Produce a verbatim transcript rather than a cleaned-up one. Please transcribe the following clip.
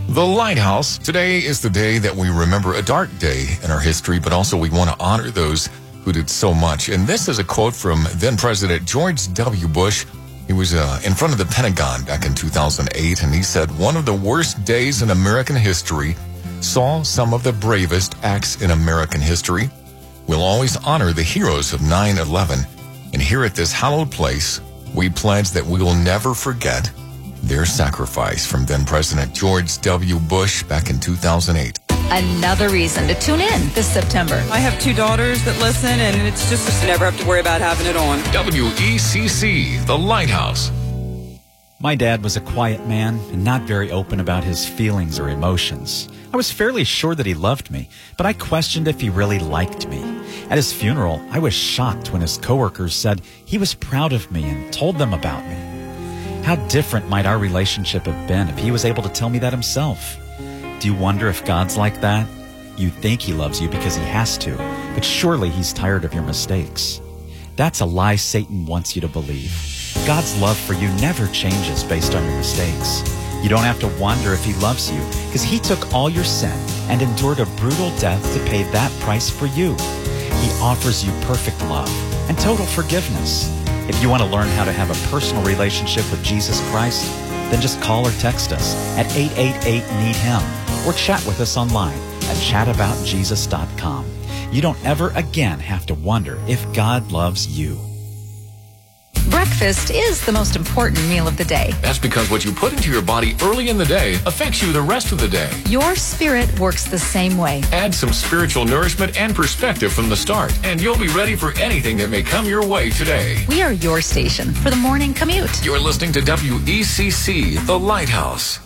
The Lighthouse. Today is the day that we remember a dark day in our history, but also we want to honor those who did so much. And this is a quote from then President George W. Bush. He was uh, in front of the Pentagon back in two thousand eight, and he said, "One of the worst days in American history saw some of the bravest acts in American history. We'll always honor the heroes of nine eleven, and here at this hallowed place, we pledge that we will never forget their sacrifice." From then President George W. Bush back in two thousand eight. Another reason to tune in this September. I have two daughters that listen, and it's just, just never have to worry about having it on. W E C C, The Lighthouse. My dad was a quiet man and not very open about his feelings or emotions. I was fairly sure that he loved me, but I questioned if he really liked me. At his funeral, I was shocked when his coworkers said he was proud of me and told them about me. How different might our relationship have been if he was able to tell me that himself? Do you wonder if God's like that? You think he loves you because he has to, but surely he's tired of your mistakes. That's a lie Satan wants you to believe. God's love for you never changes based on your mistakes. You don't have to wonder if he loves you because he took all your sin and endured a brutal death to pay that price for you. He offers you perfect love and total forgiveness. If you want to learn how to have a personal relationship with Jesus Christ, then just call or text us at eight eight eight, need him or chat with us online at chat about jesus dot com. You don't ever again have to wonder if God loves you. Breakfast is the most important meal of the day. That's because what you put into your body early in the day affects you the rest of the day. Your spirit works the same way. Add some spiritual nourishment and perspective from the start, and you'll be ready for anything that may come your way today. We are your station for the morning commute. You're listening to W E C C, The Lighthouse.